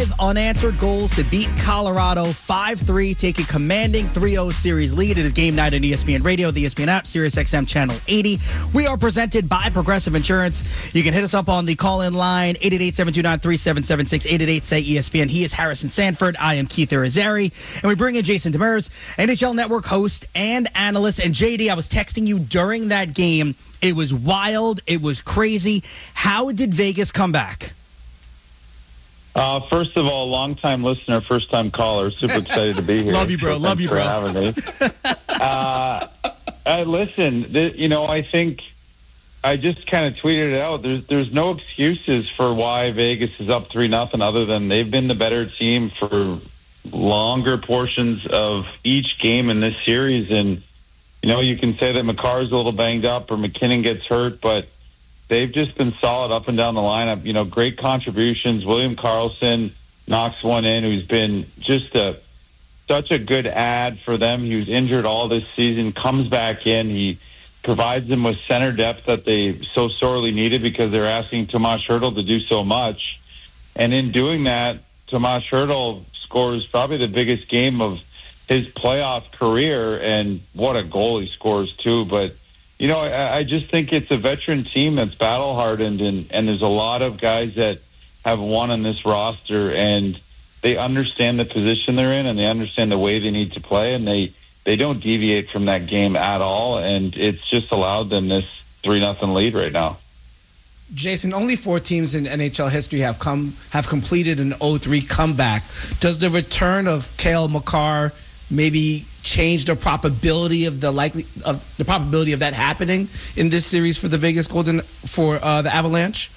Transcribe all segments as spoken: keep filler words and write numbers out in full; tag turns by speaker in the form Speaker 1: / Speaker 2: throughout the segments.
Speaker 1: Five unanswered goals to beat Colorado five three, take a commanding three oh series lead. It is game night on E S P N Radio, the E S P N app, Sirius X M Channel eighty. We are presented by Progressive Insurance. You can hit us up on the call-in line, eight eight eight, seven two nine, three seven seven six, eight eight eight, say E S P N. He is Harrison Sanford. I am Keith Irizarry. And we bring in Jason Demers, N H L Network host and analyst. And J D, I was texting you during that game. It was wild. It was crazy. How did Vegas come back?
Speaker 2: Uh, first of all, long-time listener, first-time caller. Super excited to be here.
Speaker 1: Love you, bro.
Speaker 2: So
Speaker 1: Love you, bro.
Speaker 2: For having me. uh, uh, listen, th- you know, I think I just kind of tweeted it out. There's there's no excuses for why Vegas is up three nothing, other than they've been the better team for longer portions of each game in this series. And you know, you can say that McCarr's a little banged up or McKinnon gets hurt, but they've just been solid up and down the lineup. You know, great contributions. William Karlsson knocks one in, who's been just a such a good ad for them. He was injured all this season, comes back in. He provides them with center depth that they so sorely needed because they're asking Tomas Hertl to do so much. And in doing that, Tomas Hertl scores probably the biggest game of his playoff career, and what a goal he scores too. But you know, I, I just think it's a veteran team that's battle-hardened, and, and there's a lot of guys that have won on this roster, and they understand the position they're in, and they understand the way they need to play, and they, they don't deviate from that game at all, and it's just allowed them this three nothing lead right now.
Speaker 3: Jason, only four teams in N H L history have come have completed an oh three comeback. Does the return of Cale Makar maybe change the probability of the likely of the probability of that happening in this series for the Vegas Golden for uh, the Avalanche?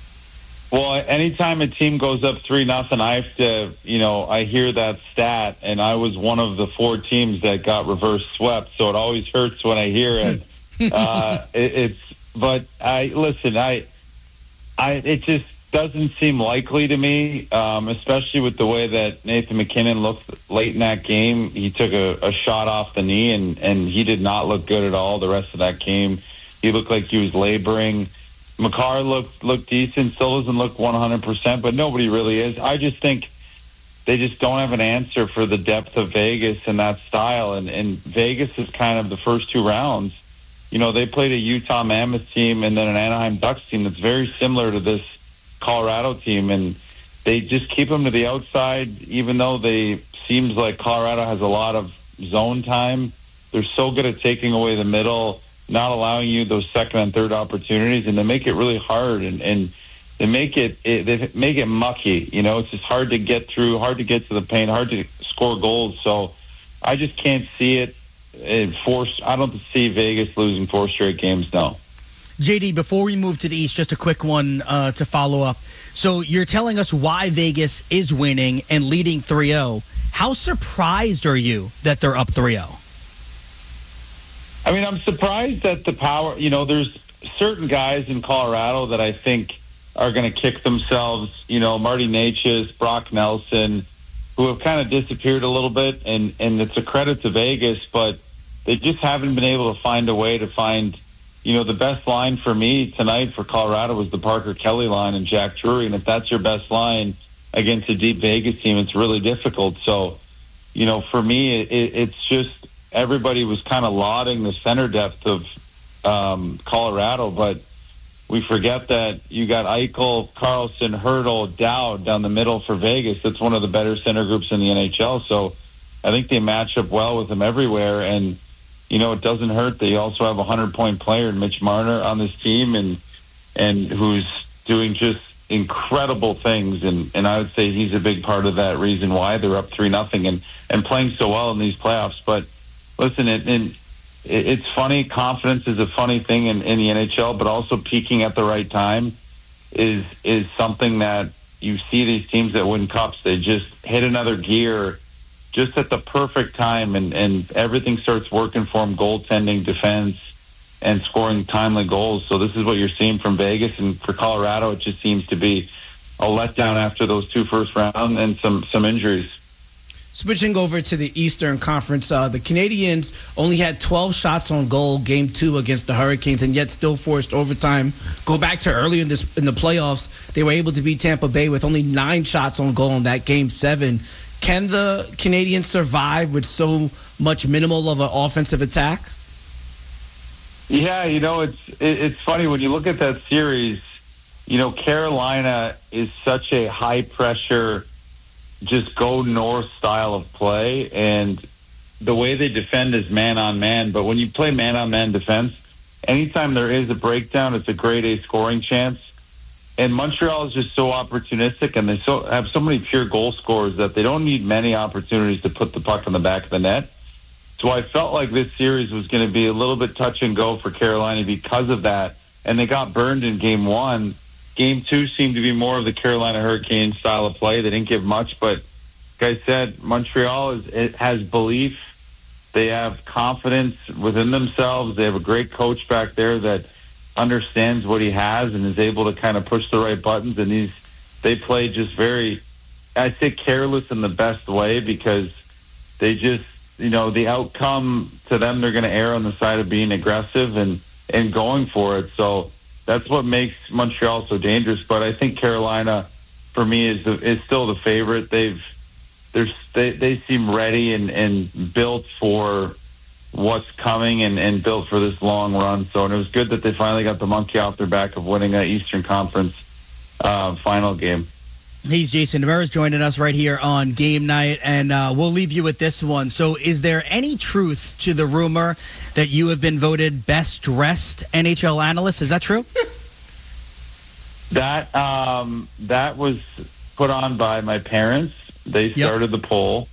Speaker 2: Well, anytime a team goes up three nothing, I have to, you know, I hear that stat, and I was one of the four teams that got reverse swept, so it always hurts when I hear it. uh, it it's, but I listen, I, I, it just doesn't seem likely to me, um, especially with the way that Nathan McKinnon looked late in that game. He took a, a shot off the knee, and, and he did not look good at all the rest of that game. He looked like he was laboring. Makar looked looked decent, still doesn't look one hundred percent, but nobody really is. I just think they just don't have an answer for the depth of Vegas and that style. And, and Vegas is kind of the first two rounds. You know, they played a Utah Mammoth team and then an Anaheim Ducks team that's very similar to this Colorado team, and they just keep them to the outside, even though they seems like Colorado has a lot of zone time. They're so good at taking away the middle, not allowing you those second and third opportunities, and they make it really hard, and, and they make it, it they make it mucky. You know, it's just hard to get through, hard to get to the paint, hard to score goals. So I just can't see it. it force. I don't see Vegas losing four straight games now.
Speaker 1: J D, before we move to the East, just a quick one uh, to follow up. So you're telling us why Vegas is winning and leading three oh. How surprised are you that they're up three oh?
Speaker 2: I mean, I'm surprised that the power, you know, there's certain guys in Colorado that I think are going to kick themselves, you know, Marty Necas, Brock Nelson, who have kind of disappeared a little bit, and, and it's a credit to Vegas, but they just haven't been able to find a way to find. You know, the best line for me tonight for Colorado was the Parker Kelly line and Jack Drury. And if that's your best line against a deep Vegas team, it's really difficult. So, you know, for me, it, it's just everybody was kind of lauding the center depth of um, Colorado. But we forget that you got Eichel, Karlsson, Hertl, Dowd down the middle for Vegas. That's one of the better center groups in the N H L. So I think they match up well with them everywhere. And you know, it doesn't hurt. They also have a hundred-point player, Mitch Marner, on this team, and and who's doing just incredible things. And, and I would say he's a big part of that reason why they're up three nothing and, and playing so well in these playoffs. But listen, it, it, it's funny. Confidence is a funny thing in, in the N H L, but also peaking at the right time is is something that you see these teams that win cups. They just hit another gear just at the perfect time, and, and everything starts working for them, goaltending, defense, and scoring timely goals. So this is what you're seeing from Vegas, and for Colorado, it just seems to be a letdown after those two first rounds and some, some injuries.
Speaker 3: Switching over to the Eastern Conference, uh, the Canadians only had twelve shots on goal game two against the Hurricanes, and yet still forced overtime. Go back to earlier in this in the playoffs, they were able to beat Tampa Bay with only nine shots on goal in that game seven. Can the Canadians survive with so much minimal of an offensive attack?
Speaker 2: Yeah, you know, it's it, it's funny when you look at that series. You know, Carolina is such a high pressure, just go north style of play, and the way they defend is man on man. But when you play man on man defense, anytime there is a breakdown, it's a grade A scoring chance. And Montreal is just so opportunistic, and they so have so many pure goal scorers that they don't need many opportunities to put the puck in the back of the net. So I felt like this series was going to be a little bit touch and go for Carolina because of that, and they got burned in game one. Game two seemed to be more of the Carolina Hurricanes style of play. They didn't give much, but like I said, Montreal is, it has belief. They have confidence within themselves. They have a great coach back there that understands what he has and is able to kind of push the right buttons. And these, they play just very, I say careless in the best way, because they just, you know, the outcome to them, they're going to err on the side of being aggressive and, and going for it. So that's what makes Montreal so dangerous. But I think Carolina, for me, is the, is still the favorite. They've they're, they they seem ready and, and built for what's coming and, and built for this long run. So and it was good that they finally got the monkey off their back of winning that Eastern Conference uh, final game.
Speaker 1: He's Jason Demers joining us right here on Game Night, and uh, we'll leave you with this one. So is there any truth to the rumor that you have been voted best dressed N H L analyst? Is that true?
Speaker 2: that um, that was put on by my parents. They started yep. the poll,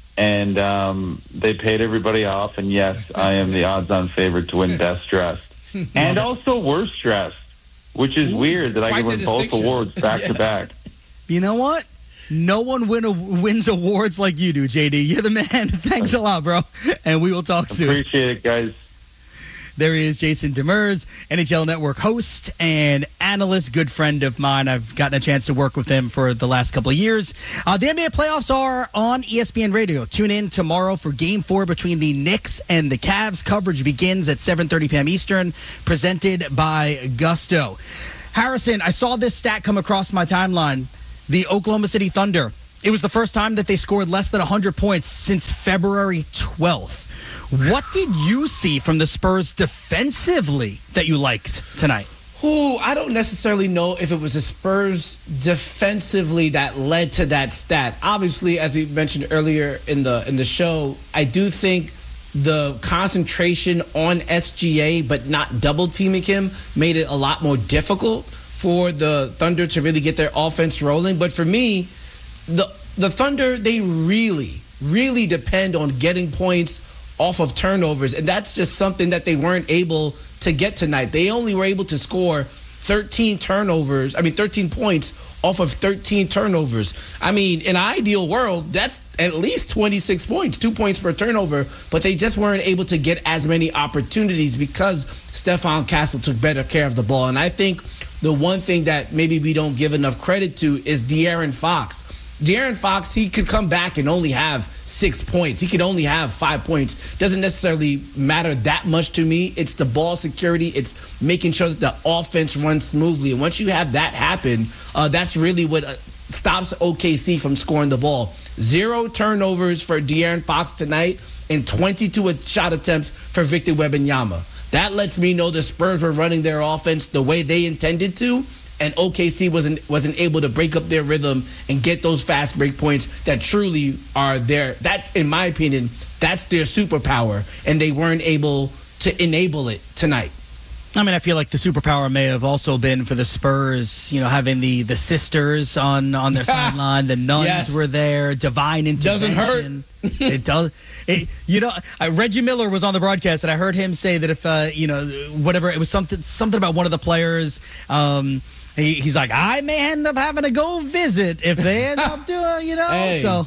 Speaker 2: and um, they paid everybody off, and yes, I am the odds-on favorite to win best dressed. And also worst dressed, which is Ooh, weird that I can win both awards back-to-back.
Speaker 1: You know what? No one win a, wins awards like you do, J D. You're the man. Thanks a lot, bro. And we will talk soon.
Speaker 2: Appreciate it, guys.
Speaker 1: There he is, Jason Demers, N H L Network host and analyst, good friend of mine. I've gotten a chance to work with him for the last couple of years. Uh, the N B A playoffs are on E S P N Radio. Tune in tomorrow for Game four between the Knicks and the Cavs. Coverage begins at seven thirty p.m. Eastern, presented by Gusto. Harrison, I saw this stat come across my timeline. The Oklahoma City Thunder, it was the first time that they scored less than one hundred points since February twelfth. What did you see from the Spurs defensively that you liked tonight?
Speaker 3: Ooh, I don't necessarily know if it was the Spurs defensively that led to that stat. Obviously, as we mentioned earlier in the in the show, I do think the concentration on S G A but not double teaming him made it a lot more difficult for the Thunder to really get their offense rolling. But for me, the the Thunder, they really, really depend on getting points off of turnovers. And that's just something that they weren't able to get tonight. They only were able to score thirteen turnovers, I mean thirteen points off of thirteen turnovers. I mean, in an ideal world, that's at least twenty-six points, two points per turnover, but they just weren't able to get as many opportunities because Stephon Castle took better care of the ball. And I think the one thing that maybe we don't give enough credit to is De'Aaron Fox. De'Aaron Fox, he could come back and only have six points. He could only have five points. Doesn't necessarily matter that much to me. It's the ball security. It's making sure that the offense runs smoothly. And once you have that happen, uh, that's really what uh, stops O K C from scoring the ball. Zero turnovers for De'Aaron Fox tonight and twenty-two shot attempts for Victor Wembanyama. That lets me know the Spurs were running their offense the way they intended to, and O K C wasn't wasn't able to break up their rhythm and get those fast break points that truly are there. That, in my opinion, that's their superpower, and they weren't able to enable it tonight.
Speaker 1: I mean, I feel like the superpower may have also been for the Spurs, you know, having the, the sisters on, on their sideline. The nuns yes. were there. Divine intervention.
Speaker 3: Doesn't hurt.
Speaker 1: It does. It, you know, I, Reggie Miller was on the broadcast, and I heard him say that if, uh, you know, whatever, it was something something about one of the players. Um, he, he's like, I may end up having to go visit if they end up doing, you know.
Speaker 3: Hey.
Speaker 1: So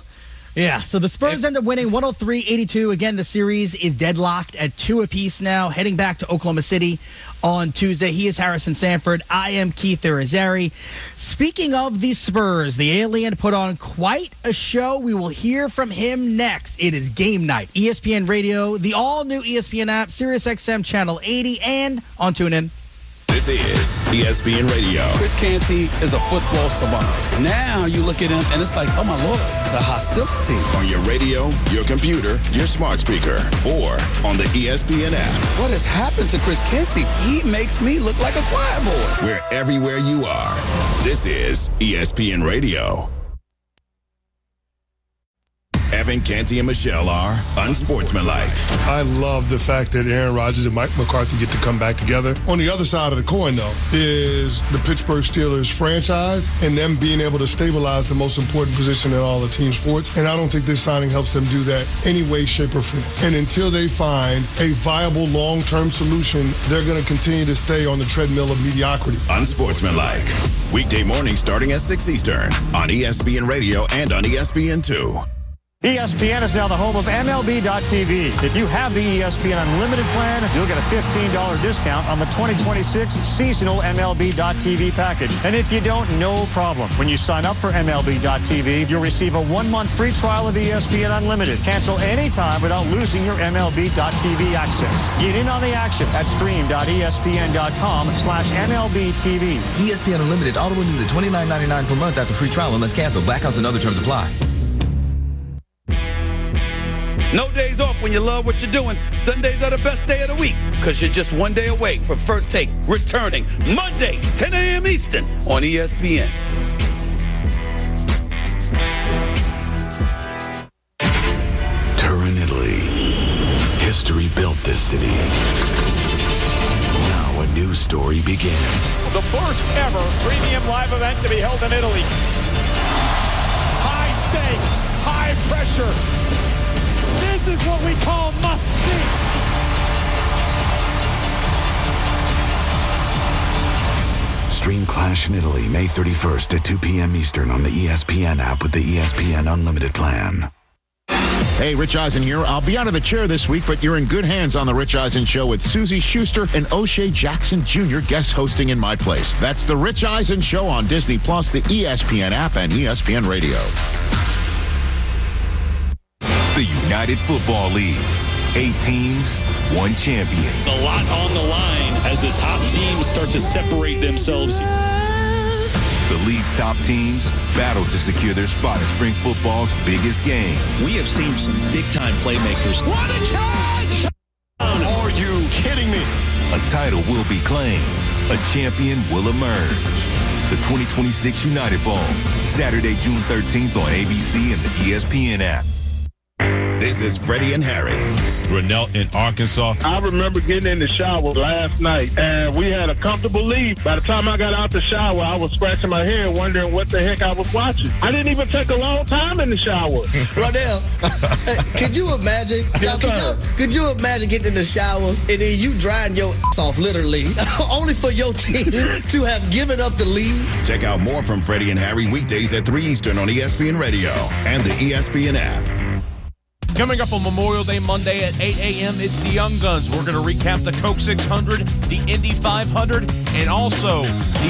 Speaker 1: Yeah, so the Spurs end up winning one oh three eighty-two. Again, the series is deadlocked at two apiece now, heading back to Oklahoma City on Tuesday. He is Harrison Sanford. I am Keith Irizarry. Speaking of the Spurs, the alien put on quite a show. We will hear from him next. It is game night. E S P N Radio, the all-new E S P N app, SiriusXM Channel eighty, and on TuneIn.
Speaker 4: This is E S P N Radio.
Speaker 5: Chris Canty is a football savant. Now you look at him and it's like, oh my Lord, the hostility.
Speaker 4: On your radio, your computer, your smart speaker, or on the E S P N app.
Speaker 5: What has happened to Chris Canty? He makes me look like a choir boy.
Speaker 4: We're everywhere you are. This is E S P N Radio. Evan Canty and Michelle are unsportsmanlike.
Speaker 6: I love the fact that Aaron Rodgers and Mike McCarthy get to come back together. On the other side of the coin, though, is the Pittsburgh Steelers franchise and them being able to stabilize the most important position in all of team sports. And I don't think this signing helps them do that any way, shape, or form. And until they find a viable long-term solution, they're going to continue to stay on the treadmill of mediocrity.
Speaker 4: Unsportsmanlike. Weekday morning starting at six Eastern on E S P N Radio and on E S P N two.
Speaker 7: E S P N is now the home of M L B dot T V. If you have the E S P N Unlimited plan, you'll get a fifteen dollars discount on the twenty twenty-six seasonal M L B dot T V package. And if you don't, no problem. When you sign up for M L B dot T V, you'll receive a one-month free trial of E S P N Unlimited. Cancel anytime without losing your M L B dot T V access. Get in on the action at stream dot E S P N dot com slash M L B T V.
Speaker 8: E S P N Unlimited auto renews at twenty-nine ninety-nine per month after free trial unless canceled. Blackouts and other terms apply.
Speaker 9: No days off when you love what you're doing. Sundays are the best day of the week because you're just one day away from First Take returning Monday, ten a.m. Eastern on E S P N.
Speaker 4: Turin, Italy. History built this city. Now a new story begins.
Speaker 10: The first ever premium live event to be held in Italy. High stakes, high pressure. This is what we call must-see.
Speaker 4: Stream Clash in Italy May thirty-first at two p.m. Eastern on the E S P N app with the E S P N Unlimited plan.
Speaker 11: Hey, Rich Eisen here. I'll be out of the chair this week, but you're in good hands on The Rich Eisen Show with Susie Schuster and O'Shea Jackson Junior guest hosting in my place. That's The Rich Eisen Show on Disney Plus, the E S P N app, and E S P N Radio.
Speaker 12: The United Football League. Eight teams, one champion.
Speaker 13: A lot on the line as the top teams start to separate themselves.
Speaker 12: The league's top teams battle to secure their spot in spring football's biggest game.
Speaker 13: We have seen some big-time playmakers.
Speaker 10: What a catch!
Speaker 12: Are you kidding me? A title will be claimed. A champion will emerge. The twenty twenty-six United Bowl, Saturday, June thirteenth on A B C and the E S P N app.
Speaker 4: This is Freddie and Harry.
Speaker 14: Grinnell in Arkansas.
Speaker 15: I remember getting in the shower last night, and we had a comfortable lead. By the time I got out the shower, I was scratching my head, wondering what the heck I was watching. I didn't even take a long time in the shower.
Speaker 16: Rodell, could you imagine? Yes, could, you, could you imagine getting in the shower and then you drying your ass off, literally, only for your team to have given up the lead?
Speaker 4: Check out more from Freddie and Harry weekdays at three Eastern on E S P N Radio and the E S P N app.
Speaker 17: Coming up on Memorial Day Monday at eight a.m., it's the Young Guns. We're going to recap the Coke six hundred, the Indy five hundred, and also the